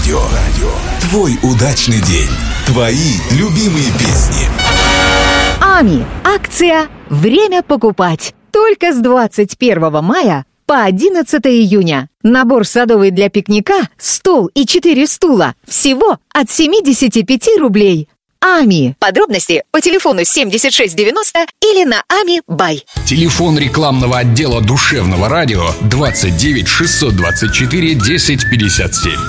радио. Твой удачный день. Твои любимые песни. АМИ. Акция «Время покупать». Только с 21 мая по 11 июня. Набор садовый для пикника, стол и 4 стула. Всего от 75 рублей. АМИ. Подробности по телефону 7690 или на АМИ Бай. Телефон рекламного отдела душевного радио 29 624 10 57.